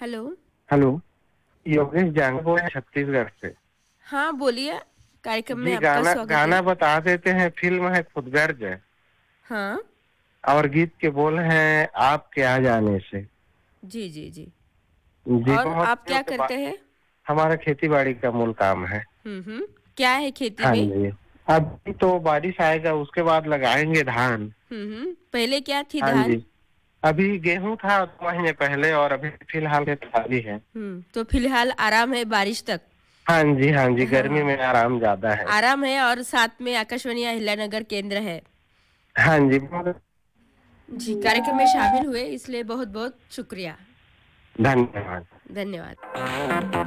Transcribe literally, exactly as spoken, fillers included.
Hello. Hello, Yogesh जांग बोल रहे हैं छत्तीसगढ़ से। हाँ, बोलिए, कार्यक्रम में जी, आपका गाना स्वागत है। गाना बता देते हैं, फ़िल्म है खुदगर्ज है हाँ, और गीत के बोल हैं आपके आ जाने से। जी, जी, जी। जी, और बहुत आप दिनों क्या के बाद करते हैं? हमारा खेती-बाड़ी का मूल काम है। हुँ, हुँ। क्या है खेती हाँ में? जी, अभी तो बारिश आएगा उसके बाद लगाएँगे धान। हुँ, हुँ। पहले क्या थी हाँ धान? जी, अभी गेहूँ था दो महीने पहले और अभी फिलहाल खेत खाली है। हुँ, तो फिलहाल आराम है बारिश तक। हाँ जी, हाँ जी, गर्मी हाँ, में आराम ज़्यादा है। आराम है और साथ में आकाशवाणी अहिल्यानगर केंद्र है। हाँ जी, बहुत जी, कार्यक्रम में शामिल हुए इसलिए बहुत-बहुत शुक्रिया। धन्यवाद। धन्यवाद।